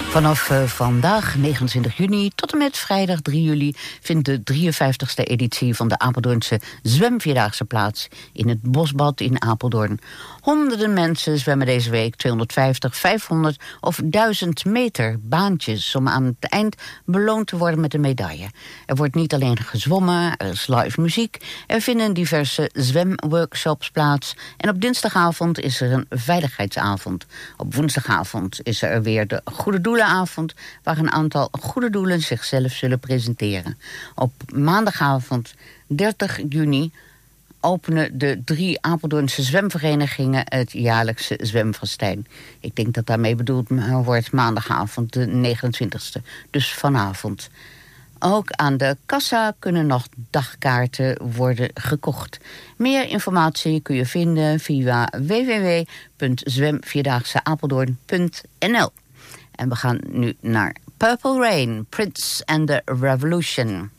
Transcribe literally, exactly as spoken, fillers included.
Vanaf uh, vandaag, negenentwintig juni, tot en met vrijdag drie juli... vindt de drieënvijftigste editie van de Apeldoornse Zwemvierdaagse plaats... in het Bosbad in Apeldoorn. Honderden mensen zwemmen deze week tweehonderdvijftig, vijfhonderd of duizend meter baantjes... om aan het eind beloond te worden met een medaille. Er wordt niet alleen gezwommen, er is live muziek... er vinden diverse zwemworkshops plaats... en op dinsdagavond is er een veiligheidsavond. Op woensdagavond is er weer de Goede Doelenavond... waar een aantal goede doelen zichzelf zullen presenteren. Op maandagavond dertig juni... openen de drie Apeldoornse zwemverenigingen het jaarlijkse zwemfestijn. Ik denk dat daarmee bedoeld wordt maandagavond de negenentwintigste, dus vanavond. Ook aan de kassa kunnen nog dagkaarten worden gekocht. Meer informatie kun je vinden via w w w punt zwemvierdaagseapeldoorn punt n l. En we gaan nu naar Purple Rain, Prince and the Revolution.